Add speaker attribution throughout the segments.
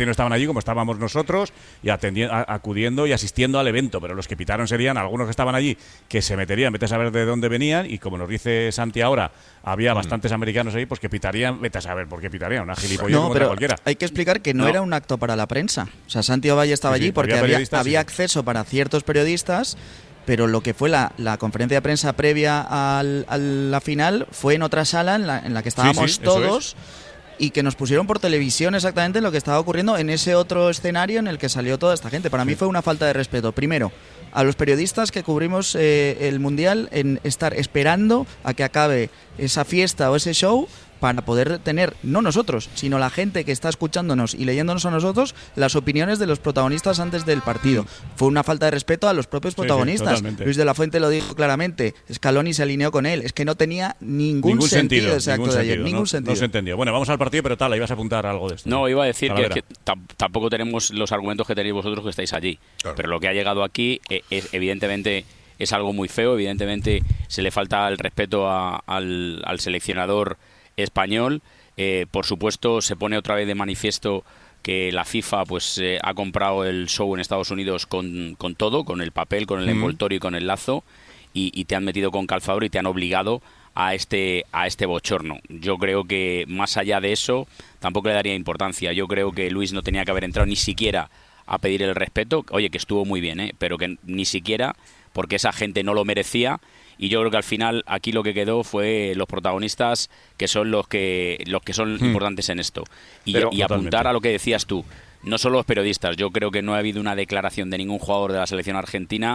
Speaker 1: Infantino estaban allí como estábamos nosotros y acudiendo y asistiendo al evento, pero los que pitaron serían algunos que estaban allí que se meterían, vete a saber de dónde venían, y como nos dice Santi ahora, había bastantes americanos ahí, pues que pitarían, vete a saber por qué pitarían, una gilipollez como otra cualquiera.
Speaker 2: Hay que explicar que no era un acto para la prensa. O sea, Santi Ovalle estaba allí porque había acceso para ciertos periodistas, pero lo que fue la conferencia de prensa previa a la final fue en otra sala en la que estábamos todos, y que nos pusieron por televisión exactamente lo que estaba ocurriendo en ese otro escenario en el que salió toda esta gente. Para mí fue una falta de respeto, primero, a los periodistas que cubrimos el Mundial, en estar esperando a que acabe esa fiesta o ese show para poder tener, no nosotros, sino la gente que está escuchándonos y leyéndonos a nosotros, las opiniones de los protagonistas antes del partido. Fue una falta de respeto a los propios protagonistas. Luis de la Fuente lo dijo claramente, Scaloni se alineó con él. Es que no tenía ningún sentido ese acto de ayer. Ningún sentido.
Speaker 1: No se entendió. Bueno, vamos al partido, pero ibas a apuntar algo de esto.
Speaker 3: No, iba a decir que tampoco tenemos los argumentos que tenéis vosotros que estáis allí. Claro. Pero lo que ha llegado aquí evidentemente es algo muy feo. Evidentemente se le falta el respeto al seleccionador español. Por supuesto, se pone otra vez de manifiesto que la FIFA ha comprado el show en Estados Unidos con todo, con el papel, con el envoltorio y con el lazo, y te han metido con calzador y te han obligado a este bochorno. Yo creo que más allá de eso tampoco le daría importancia. Yo creo que Luis no tenía que haber entrado ni siquiera a pedir el respeto. Oye, que estuvo muy bien, pero que ni siquiera, porque esa gente no lo merecía. Y yo creo que al final aquí lo que quedó fue los protagonistas, que son los que son importantes en esto. Y apuntar a lo que decías tú, no solo los periodistas. Yo creo que no ha habido una declaración de ningún jugador de la selección argentina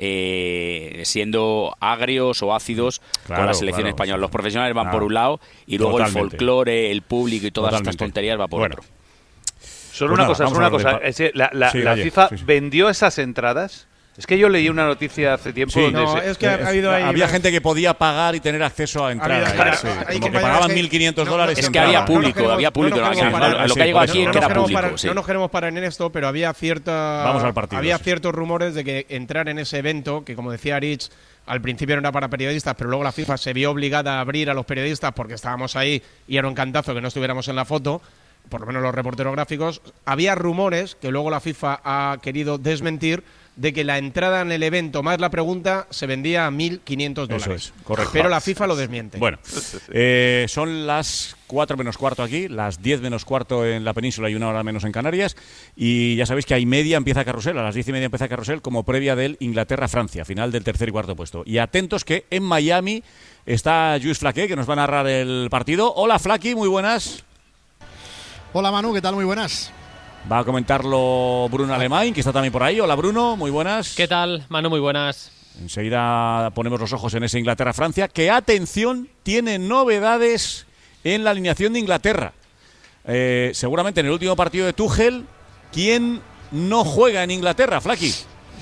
Speaker 3: siendo agrios o ácidos con la selección española. Los profesionales van por un lado y luego el folclore, el público y todas estas tonterías va por otro.
Speaker 4: Solo una cosa. La FIFA vendió esas entradas. Es que yo leí una noticia hace tiempo
Speaker 5: es que
Speaker 1: había gente que podía pagar y tener acceso a entradas. Como que pagaban $1.500.
Speaker 3: Es que había público. Lo que ha llegado aquí es que era público.
Speaker 5: No nos queremos parar en esto, pero había ciertos rumores de que entrar en ese evento, que como decía Rich, al principio no era para periodistas, pero luego la FIFA se vio obligada a abrir a los periodistas porque estábamos ahí y era un cantazo que no estuviéramos en la foto, por lo menos los reporteros gráficos. Había rumores que luego la FIFA ha querido desmentir, de que la entrada en el evento más la pregunta se vendía a $1.500.
Speaker 1: Eso es, correcto.
Speaker 5: Pero la FIFA lo desmiente.
Speaker 1: Bueno, son las 4 menos cuarto aquí, las 10 menos cuarto en la península y 1 hora menos en Canarias. Y ya sabéis que a media empieza Carrusel, a las 10:30 empieza Carrusel como previa del Inglaterra-Francia, final del tercer y cuarto puesto. Y atentos que en Miami está Lluís Flaqué, que nos va a narrar el partido. Hola Flaqui, muy buenas.
Speaker 6: Hola Manu, ¿qué tal? Muy buenas.
Speaker 1: Va a comentarlo Bruno Alemán, que está también por ahí. Hola Bruno, muy buenas.
Speaker 7: ¿Qué tal, Manu? Muy buenas.
Speaker 1: Enseguida ponemos los ojos en ese Inglaterra-Francia, que, atención, tiene novedades en la alineación de Inglaterra. Seguramente en el último partido de Tuchel, ¿quién no juega en Inglaterra, Flaqui?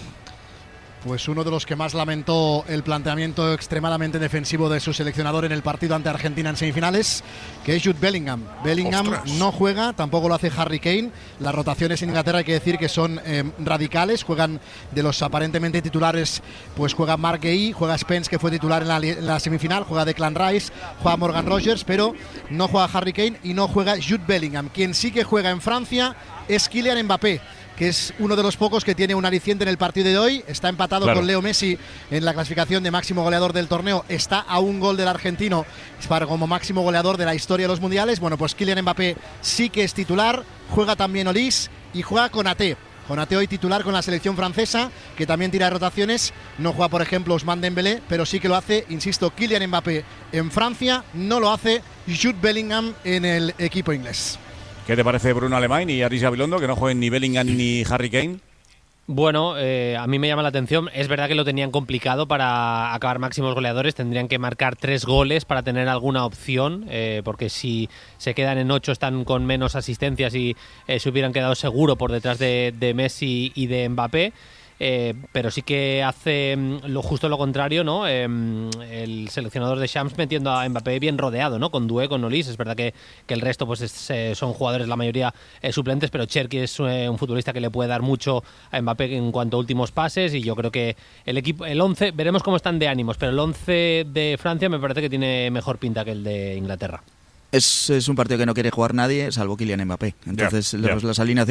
Speaker 6: Pues uno de los que más lamentó el planteamiento extremadamente defensivo de su seleccionador en el partido ante Argentina en semifinales, que es Jude Bellingham. Bellingham no juega, tampoco lo hace Harry Kane. Las rotaciones en Inglaterra hay que decir que son radicales. Juegan de los aparentemente titulares, pues juega Mark Guehi, juega Spence, que fue titular en la semifinal, juega Declan Rice, juega Morgan Rogers, pero no juega Harry Kane y no juega Jude Bellingham. Quien sí que juega en Francia es Kylian Mbappé, que es uno de los pocos que tiene un aliciente en el partido de hoy. Está empatado con Leo Messi en la clasificación de máximo goleador del torneo. Está a un gol del argentino para como máximo goleador de la historia de los mundiales. Bueno, pues Kylian Mbappé sí que es titular. Juega también Olise y juega Konaté. Konaté hoy titular con la selección francesa, que también tira de rotaciones. No juega, por ejemplo, Ousmane Dembélé, pero sí que lo hace, insisto, Kylian Mbappé en Francia. No lo hace Jude Bellingham en el equipo inglés.
Speaker 1: ¿Qué te parece Bruno Alemán y Aris Gabilondo, que no jueguen ni Bellingham ni Harry Kane?
Speaker 7: Bueno, a mí me llama la atención. Es verdad que lo tenían complicado para acabar máximos goleadores. Tendrían que marcar 3 goles para tener alguna opción, porque si se quedan en 8 están con menos asistencias y se hubieran quedado seguro por detrás de Messi y de Mbappé. Pero sí que hace justo lo contrario, ¿no? El seleccionador de Shams metiendo a Mbappé bien rodeado, ¿no? Con Doué, con Olise. Es verdad que el resto pues son jugadores, la mayoría suplentes, pero Cherki es un futbolista que le puede dar mucho a Mbappé en cuanto a últimos pases, y yo creo que el equipo, el 11, veremos cómo están de ánimos, pero el 11 de Francia me parece que tiene mejor pinta que el de Inglaterra.
Speaker 2: Es un partido que no quiere jugar nadie, salvo Kylian Mbappé. Entonces las alineaciones